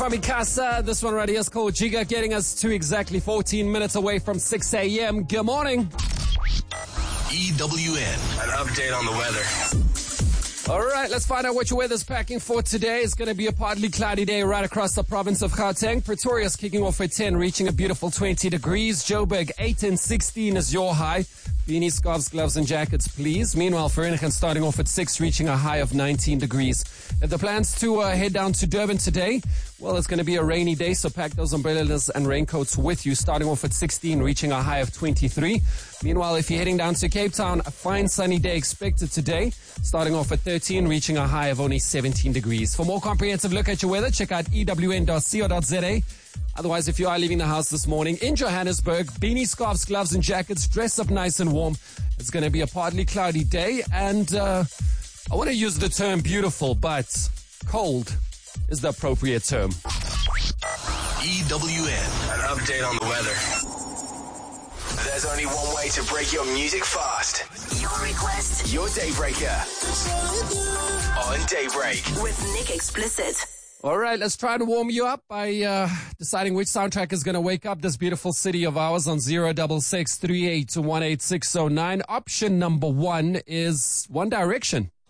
From Ikasa, this one right here is called Jiga, getting us to exactly 14 minutes away from 6 a.m. Good morning. EWN, an update on the weather. All right, let's find out what your weather's packing for today. It's going to be a partly cloudy day right across the province of Gauteng. Pretoria's kicking off at 10, reaching a beautiful 20 degrees. Joburg, 8 and 16 is your high. Beanies, scarves, gloves, and jackets, please. Meanwhile, Vereeniging starting off at 6, reaching a high of 19 degrees. If the plans to head down to Durban today, well, it's going to be a rainy day, so pack those umbrellas and raincoats with you. Starting off at 16, reaching a high of 23. Meanwhile, if you're heading down to Cape Town, a fine sunny day expected today. Starting off at 13, reaching a high of only 17 degrees. For more comprehensive look at your weather, check out ewn.co.za. Otherwise, if you are leaving the house this morning in Johannesburg, beanie, scarves, gloves, and jackets, dress up nice and warm. It's going to be a partly cloudy day, and I want to use the term beautiful, but cold is the appropriate term. EWN, an update on the weather. There's only one way to break your music fast. Your request. Your Daybreaker. On Daybreak. With Nick Explicit. All right, let's try to warm you up by deciding which soundtrack is going to wake up this beautiful city of ours on 06638 18609. Option number 1 is One Direction.